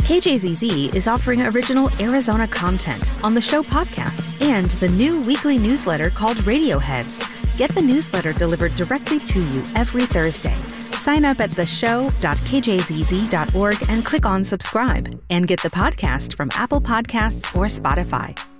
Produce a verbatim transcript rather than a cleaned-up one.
K J Z Z is offering original Arizona content on the show podcast and the new weekly newsletter called Radioheads. Get the newsletter delivered directly to you every Thursday. Sign up at the show dot k j z z dot org and click on subscribe, and get the podcast from Apple Podcasts or Spotify.